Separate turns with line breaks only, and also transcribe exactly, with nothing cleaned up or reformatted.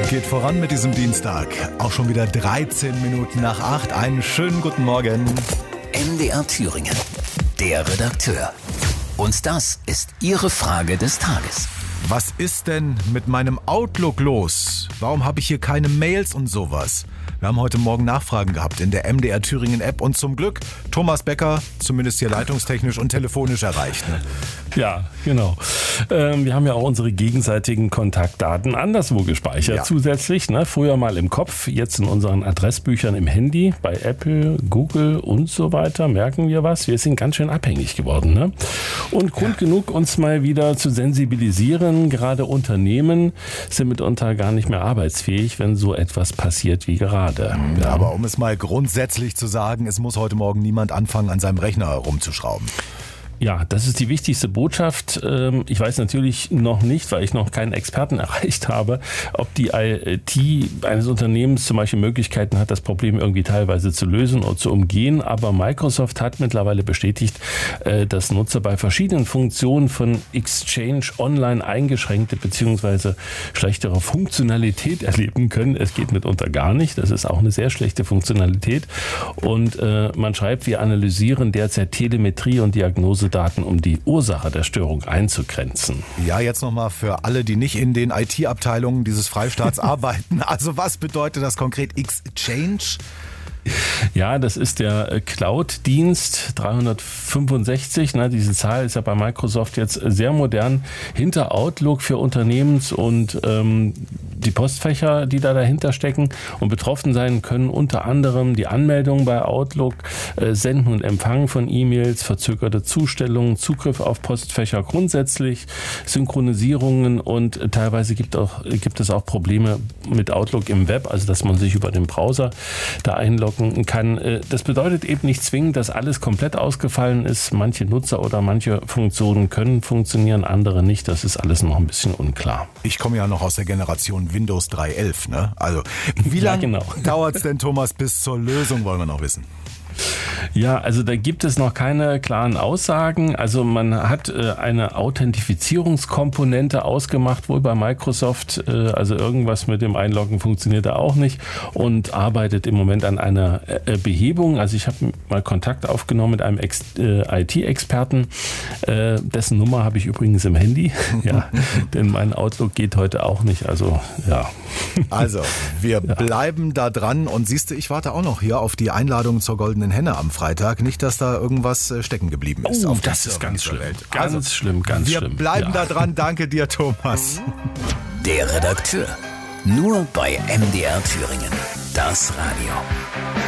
Geht voran mit diesem Dienstag. Auch schon wieder dreizehn Minuten nach acht. Einen schönen guten Morgen.
M D R Thüringen, der Redakteur. Und das ist Ihre Frage des Tages.
Was ist denn mit meinem Outlook los? Warum habe ich hier keine Mails und sowas? Wir haben heute Morgen Nachfragen gehabt in der M D R Thüringen App und zum Glück Thomas Becker, zumindest hier leitungstechnisch und telefonisch erreicht. Ne?
Ja, genau. Ähm, wir haben ja auch unsere gegenseitigen Kontaktdaten anderswo gespeichert. Ja. Zusätzlich, ne? Früher mal im Kopf, jetzt in unseren Adressbüchern im Handy, bei Apple, Google und so weiter. Merken wir was? Wir sind ganz schön abhängig geworden. Ne? Und Grund ja. genug, uns mal wieder zu sensibilisieren. Gerade Unternehmen sind mitunter gar nicht mehr arbeitsfähig, wenn so etwas passiert wie gerade.
Ja, aber um es mal grundsätzlich zu sagen, es muss heute Morgen niemand anfangen, an seinem Rechner herumzuschrauben.
Ja, das ist die wichtigste Botschaft. Ich weiß natürlich noch nicht, weil ich noch keinen Experten erreicht habe, ob die I T eines Unternehmens zum Beispiel Möglichkeiten hat, das Problem irgendwie teilweise zu lösen oder zu umgehen. Aber Microsoft hat mittlerweile bestätigt, dass Nutzer bei verschiedenen Funktionen von Exchange Online eingeschränkte bzw. schlechtere Funktionalität erleben können. Es geht mitunter gar nicht. Das ist auch eine sehr schlechte Funktionalität. Und man schreibt, wir analysieren derzeit Telemetrie und Diagnose Daten, um die Ursache der Störung einzugrenzen.
Ja, jetzt nochmal für alle, die nicht in den I T-Abteilungen dieses Freistaats arbeiten. Also was bedeutet das konkret? Exchange?
Ja, das ist der Cloud-Dienst dreihundertfünfundsechzig. Ne, diese Zahl ist ja bei Microsoft jetzt sehr modern. Hinter Outlook für Unternehmens- und ähm, die Postfächer, die da dahinter stecken und betroffen sein können, unter anderem die Anmeldung bei Outlook, äh, Senden und Empfangen von E-Mails, verzögerte Zustellungen, Zugriff auf Postfächer grundsätzlich, Synchronisierungen und äh, teilweise gibt, auch, gibt es auch Probleme mit Outlook im Web, also dass man sich über den Browser da einloggen kann. Das bedeutet eben nicht zwingend, dass alles komplett ausgefallen ist. Manche Nutzer oder manche Funktionen können funktionieren, andere nicht. Das ist alles noch ein bisschen unklar.
Ich komme ja noch aus der Generation Windows drei Punkt elf. Ne? Also wie lange ja, genau. dauert es denn, Thomas, bis zur Lösung, wollen wir noch wissen?
Ja, also da gibt es noch keine klaren Aussagen. Also man hat äh, eine Authentifizierungskomponente ausgemacht, wohl bei Microsoft. Äh, also irgendwas mit dem Einloggen funktioniert da auch nicht und arbeitet im Moment an einer äh, Behebung. Also ich habe mal Kontakt aufgenommen mit einem Ex- äh, I T-Experten. Äh, dessen Nummer habe ich übrigens im Handy. Ja, denn mein Outlook geht heute auch nicht. Also ja.
Also wir ja. bleiben da dran und siehst du, ich warte auch noch hier auf die Einladung zur Goldenen Henne am Freitag. Nicht, dass da irgendwas stecken geblieben ist.
Oh,
auf
das ist ganz schlimm.
Welt.
Ganz also, schlimm, ganz
wir
schlimm.
Wir bleiben
ja.
da dran. Danke dir, Thomas.
Der Redakteur. Nur bei M D R Thüringen. Das Radio.